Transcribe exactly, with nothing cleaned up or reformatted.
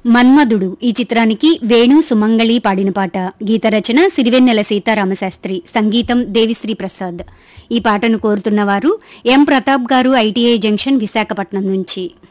మన్మధుడు ఈ చిత్రానికి వేణు సుమంగళి పాడిన పాట. గీత రచన సిరివెన్నెల సీతారామశాస్త్రి, సంగీతం దేవిశ్రీ ప్రసాద్. ఈ పాటను కోరుతున్నవారు ఎం ప్రతాప్ గారు, ఐటీఐ జంక్షన్, విశాఖపట్నం నుంచి.